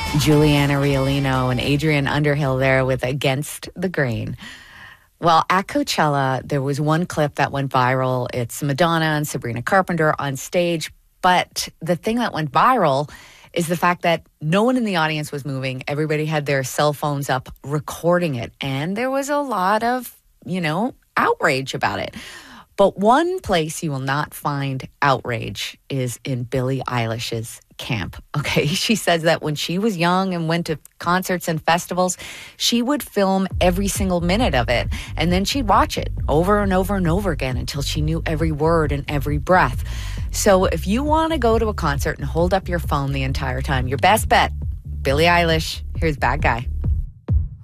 Juliana Riolino and Adrian Underhill there with Against the Grain. Well, at Coachella, there was one clip that went viral. It's Madonna and Sabrina Carpenter on stage. But the thing that went viral is the fact that no one in the audience was moving. Everybody had their cell phones up recording it. And there was a lot of, outrage about it. But one place you will not find outrage is in Billie Eilish's camp. Okay, she says that when she was young and went to concerts and festivals, she would film every single minute of it. And then she'd watch it over and over and over again until she knew every word and every breath. So if you want to go to a concert and hold up your phone the entire time, your best bet, Billie Eilish. Here's Bad Guy.